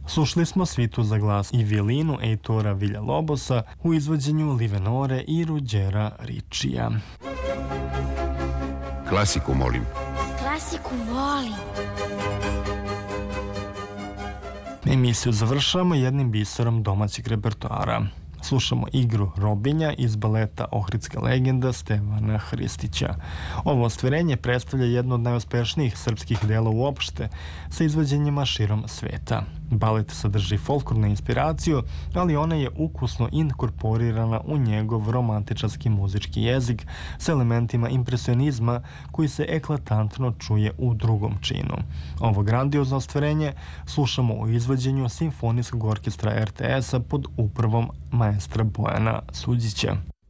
Slušali smo svitu za glas i violinu Eitora Villa-Lobosa u izvođenju Livenore i Ruggera Riccija. Klasiku molim. Klasiku volim. Emisiju završavamo jednim biserom domaćeg repertoara. Slušamo igru Robinja iz baleta Ohridska legenda Stevana Hristića. Ovo ostvarenje predstavlja jedno od najuspešnijih srpskih dela uopšte sa izvođenjima širom sveta. Balet sadrži folklornu inspiraciju, ali ona je ukusno inkorporirana u njegov romantičarski muzički jezik sa elementima impresionizma koji se eklatantno čuje u drugom činu. Ovo grandiozno ostvarenje slušamo u izvođenju Simfonijskog orkestra RTS-a pod upravom maestra Bojana Suđića.